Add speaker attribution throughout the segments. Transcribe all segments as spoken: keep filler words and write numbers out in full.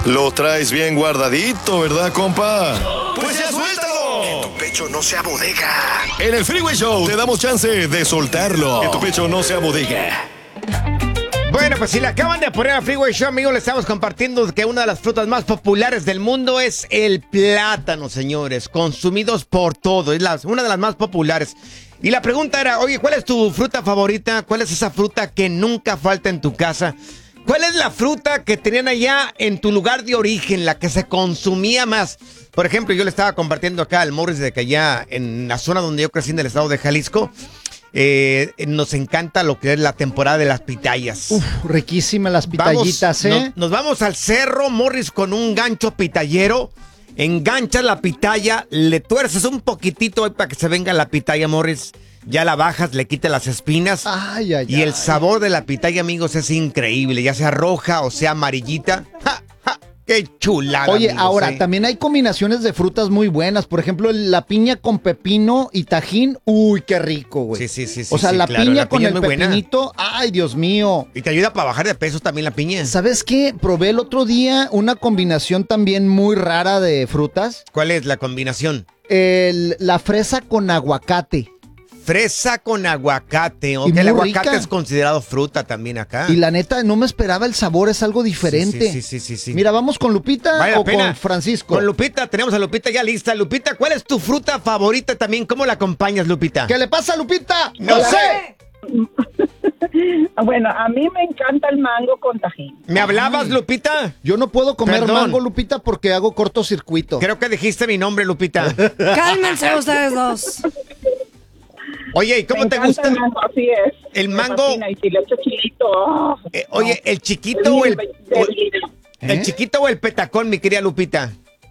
Speaker 1: Lo traes bien guardadito, ¿verdad, compa? ¡Pues ya suéltalo!
Speaker 2: Que tu pecho no sea bodega.
Speaker 1: En el Freeway Show te damos chance de soltarlo. Que tu pecho no sea bodega.
Speaker 3: Bueno, pues si le acaban de poner a Freeway Show, amigos, le estamos compartiendo que una de las frutas más populares del mundo es el plátano, señores. Consumidos por todo. Es la, una de las más populares. Y la pregunta era, oye, ¿cuál es tu fruta favorita? ¿Cuál es esa fruta que nunca falta en tu casa? ¿Cuál es la fruta que tenían allá en tu lugar de origen, la que se consumía más? Por ejemplo, yo le estaba compartiendo acá al Morris de que allá en la zona donde yo crecí en el estado de Jalisco, eh, nos encanta lo que es la temporada de las pitayas.
Speaker 4: Uf, riquísimas las pitayitas,
Speaker 3: vamos,
Speaker 4: ¿eh?
Speaker 3: No, nos vamos al cerro, Morris, con un gancho pitayero. Enganchas la pitaya, le tuerces un poquitito ahí para que se venga la pitaya, Morris. Ya la bajas, le quitas las espinas.
Speaker 4: Ay, ay,
Speaker 3: y el
Speaker 4: ay.
Speaker 3: sabor de la pitaya, amigos, es increíble. Ya sea roja o sea amarillita. ¡Ja, ja! ¡Qué chulada!
Speaker 4: Oye,
Speaker 3: amigos,
Speaker 4: ahora,
Speaker 3: eh.
Speaker 4: también hay combinaciones de frutas muy buenas. Por ejemplo, la piña con pepino y tajín. Uy, qué rico, güey.
Speaker 3: Sí, sí, sí, sí.
Speaker 4: O sea,
Speaker 3: sí,
Speaker 4: la,
Speaker 3: claro,
Speaker 4: piña
Speaker 3: la
Speaker 4: con
Speaker 3: piña
Speaker 4: el
Speaker 3: es muy buena.
Speaker 4: pepinito. Ay, Dios mío.
Speaker 3: Y te ayuda para bajar de peso también la piña.
Speaker 4: ¿Sabes qué? Probé el otro día una combinación también muy rara de frutas.
Speaker 3: ¿Cuál es la combinación?
Speaker 4: El- la fresa con aguacate.
Speaker 3: Fresa con aguacate.
Speaker 4: Y
Speaker 3: Aunque
Speaker 4: muy
Speaker 3: el aguacate
Speaker 4: rica.
Speaker 3: es considerado fruta también acá.
Speaker 4: Y la neta, no me esperaba el sabor, es algo diferente.
Speaker 3: Sí, sí, sí, sí, sí.
Speaker 4: Mira, ¿vamos con Lupita
Speaker 3: Vale la
Speaker 4: o
Speaker 3: pena.
Speaker 4: con Francisco?
Speaker 3: Con Lupita, tenemos a Lupita ya lista. Lupita, ¿cuál es tu fruta favorita también? ¿Cómo la acompañas, Lupita?
Speaker 4: ¿Qué le pasa a Lupita?
Speaker 3: No
Speaker 4: Hola.
Speaker 3: sé.
Speaker 5: Bueno, a mí me encanta el mango con tajín.
Speaker 3: ¿Me hablabas, Lupita?
Speaker 4: Yo no puedo comer
Speaker 3: Perdón.
Speaker 4: mango, Lupita, porque hago cortocircuito.
Speaker 3: Creo que dijiste mi nombre, Lupita.
Speaker 6: Cálmense ustedes dos.
Speaker 3: Oye, ¿y cómo
Speaker 5: Me
Speaker 3: te
Speaker 5: encanta
Speaker 3: gusta?
Speaker 5: el mango, así es.
Speaker 3: El
Speaker 5: Me
Speaker 3: mango-
Speaker 5: fascina, y si le echo chilito. oh,
Speaker 3: Eh, oye,
Speaker 5: no.
Speaker 3: ¿el chiquito o el, o-
Speaker 5: el,
Speaker 3: el
Speaker 4: ¿Eh?
Speaker 3: chiquito o el petacón, mi querida Lupita?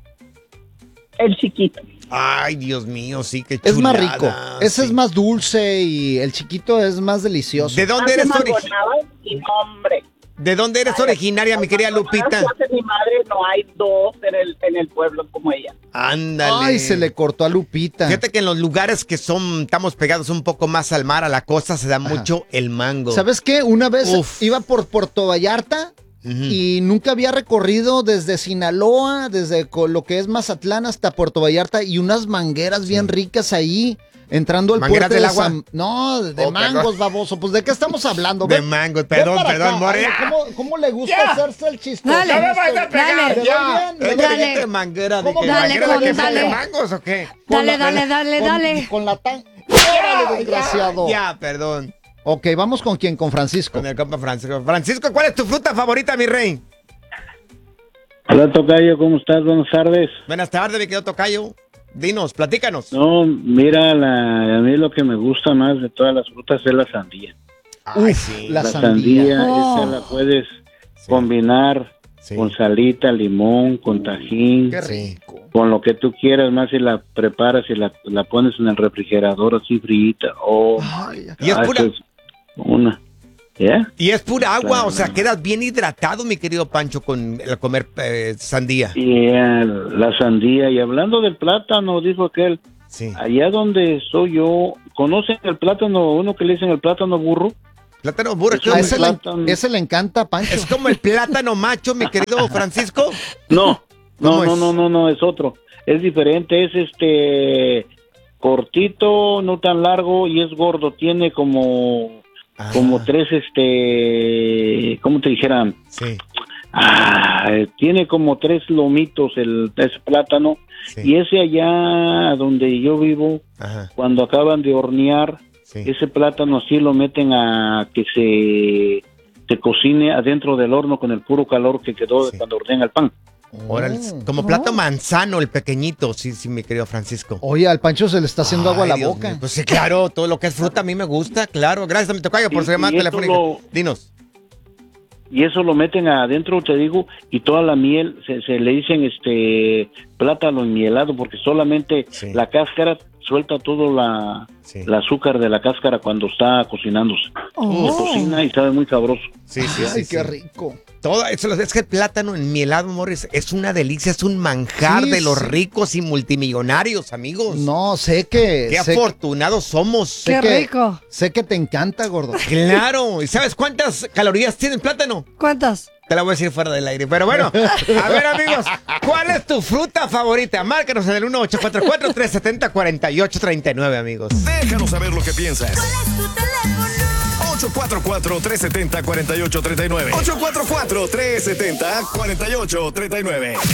Speaker 5: el chiquito.
Speaker 3: Ay, Dios mío, sí, qué
Speaker 4: Es
Speaker 3: chulada.
Speaker 4: más rico. Ese
Speaker 3: sí.
Speaker 4: es más dulce y el chiquito es más delicioso.
Speaker 3: ¿De dónde
Speaker 5: Hace
Speaker 3: eres ori-
Speaker 5: mangonadas y no, hombre.
Speaker 3: ¿De dónde eres originaria, mi querida Lupita?
Speaker 5: Mangonadas que hace mi madre, no hay dos en el, en el pueblo como ella.
Speaker 3: Ándale.
Speaker 4: Ay, se le cortó a Lupita.
Speaker 3: Fíjate que en los lugares que son, estamos pegados un poco más al mar, a la costa, se da mucho el mango.
Speaker 4: ¿Sabes qué? Una vez
Speaker 3: Uf.
Speaker 4: iba por Puerto Vallarta
Speaker 3: Ujú.
Speaker 4: y nunca había recorrido desde Sinaloa, desde co- lo que es Mazatlán hasta Puerto Vallarta y unas mangueras bien ricas ahí. Entrando al
Speaker 3: ¿Mangueras
Speaker 4: puerto
Speaker 3: del
Speaker 4: de
Speaker 3: agua?
Speaker 4: San- No, de
Speaker 3: Oh,
Speaker 4: mangos,
Speaker 3: perdón.
Speaker 4: baboso. Pues, ¿de qué estamos hablando?
Speaker 3: De
Speaker 4: Ven-
Speaker 3: mango,
Speaker 4: ven
Speaker 3: perdón,
Speaker 4: para
Speaker 3: perdón,
Speaker 4: acá.
Speaker 3: more.
Speaker 4: Ay, ¿cómo, ¿Cómo le gusta
Speaker 3: Ya.
Speaker 4: hacerse el chistoso?
Speaker 6: Dale.
Speaker 3: ¡No me vayas a pegar!
Speaker 6: Dale.
Speaker 4: ¿Le doy
Speaker 3: ¡Ya!
Speaker 4: bien? ¿Le
Speaker 3: ¿Es
Speaker 4: doy
Speaker 3: que
Speaker 6: bien?
Speaker 3: dijiste manguera?
Speaker 4: ¿Cómo?
Speaker 3: Dije,
Speaker 6: Dale,
Speaker 3: ¿manguera de
Speaker 6: con-
Speaker 3: qué? ¿De
Speaker 6: dale.
Speaker 3: mangos o qué?
Speaker 4: Con
Speaker 6: Dale,
Speaker 4: la-
Speaker 6: dale, dale,
Speaker 4: con-
Speaker 6: dale.
Speaker 4: Con la tan... ¡Órale, desgraciado!
Speaker 3: Ya, perdón.
Speaker 4: Ok, vamos con quién, con Francisco.
Speaker 3: Con el compa Francisco. Francisco, ¿cuál es tu fruta favorita, mi rey?
Speaker 7: Hola, tocayo, ¿cómo estás? Buenas tardes.
Speaker 3: Buenas tardes, mi querido tocayo. Dinos, platícanos.
Speaker 7: No, mira, la, a mí lo que me gusta más de todas las frutas es la sandía.
Speaker 3: Ay,
Speaker 4: Uf,
Speaker 3: sí.
Speaker 4: la
Speaker 7: La
Speaker 4: sandía.
Speaker 7: sandía,
Speaker 6: Oh.
Speaker 7: esa la puedes
Speaker 3: Sí.
Speaker 7: combinar
Speaker 3: Sí.
Speaker 7: con salita, limón, con tajín,
Speaker 4: Qué
Speaker 3: Sí.
Speaker 4: rico.
Speaker 7: con lo que tú quieras, más si la preparas y la, la pones en el refrigerador así frita. Oh,
Speaker 4: Ay,
Speaker 3: Y es
Speaker 7: ah,
Speaker 3: pura,
Speaker 7: esa es una. ¿Ya?
Speaker 3: y es pura agua,
Speaker 7: Claro.
Speaker 3: o sea, quedas bien hidratado, mi querido Pancho, con el comer eh, sandía.
Speaker 7: Y eh, la sandía. Y hablando del plátano, dijo aquel,
Speaker 3: Sí.
Speaker 7: allá donde soy yo, ¿conocen el plátano, uno que le dicen el plátano burro?
Speaker 3: Plátano burro,
Speaker 7: Es
Speaker 3: ¿qué
Speaker 4: A
Speaker 7: un
Speaker 3: es?
Speaker 4: ese, le,
Speaker 7: plátano.
Speaker 4: ese le encanta a Pancho.
Speaker 3: Es como el plátano macho, mi querido Francisco.
Speaker 7: No,
Speaker 3: ¿Cómo
Speaker 7: no, no,
Speaker 3: es?
Speaker 7: no, no, no, es otro. Es diferente, es este cortito, no tan largo y es gordo. Tiene como,
Speaker 3: Ah,
Speaker 7: como tres, este, ¿cómo te dijera?
Speaker 3: Sí,
Speaker 7: Ah, tiene como tres lomitos el ese plátano.
Speaker 3: sí.
Speaker 7: Y ese allá donde yo vivo,
Speaker 3: Ajá,
Speaker 7: cuando acaban de hornear,
Speaker 3: sí.
Speaker 7: ese plátano así lo meten a que se, se cocine adentro del horno con el puro calor que quedó
Speaker 3: Sí.
Speaker 7: de cuando hornean el pan.
Speaker 3: Órale,
Speaker 4: Oh.
Speaker 3: como plato manzano, el pequeñito, sí, sí, mi querido Francisco.
Speaker 4: Oye, al Pancho se le está haciendo agua a la
Speaker 3: Ay, Dios
Speaker 4: boca.
Speaker 3: mío. Pues sí, claro, todo lo que es fruta a mí me gusta, claro. Gracias a mi tocayo por
Speaker 7: Y-
Speaker 3: su llamada
Speaker 7: y esto
Speaker 3: telefónica.
Speaker 7: lo-
Speaker 3: Dinos.
Speaker 7: Y eso lo meten adentro, te digo, y toda la miel, se, se le dicen este plátano enmielado, porque solamente
Speaker 3: Sí.
Speaker 7: la cáscara suelta todo la,
Speaker 3: Sí.
Speaker 7: el azúcar de la cáscara cuando está cocinándose.
Speaker 6: Oh.
Speaker 7: Se cocina y sabe muy sabroso.
Speaker 3: Sí, sí,
Speaker 4: Ay,
Speaker 3: sí.
Speaker 4: qué
Speaker 3: sí.
Speaker 4: rico.
Speaker 3: Todo eso, es que el plátano enmielado, Morris, es una delicia, es un manjar
Speaker 4: Sí,
Speaker 3: de los
Speaker 4: sí.
Speaker 3: ricos y multimillonarios, amigos.
Speaker 4: No, sé que...
Speaker 3: Qué
Speaker 4: sé,
Speaker 3: afortunados somos.
Speaker 4: sé
Speaker 6: Qué
Speaker 4: que-
Speaker 6: rico.
Speaker 4: Sé que te encanta, gordo.
Speaker 3: Claro, ¿y sabes cuántas calorías tiene el plátano?
Speaker 6: ¿Cuántas?
Speaker 3: Te la voy a decir fuera del aire. Pero bueno, a ver, amigos, ¿cuál es tu fruta favorita? Márcanos en el uno ocho cuatro cuatro, tres siete cero, cuatro ocho tres nueve, amigos.
Speaker 1: Déjanos saber lo que piensas.
Speaker 6: ¿Cuál es tu teléfono?
Speaker 1: ocho cuatro cuatro, tres siete cero, cuatro ocho tres nueve. ocho cuatro cuatro, tres siete cero, cuatro ocho tres nueve.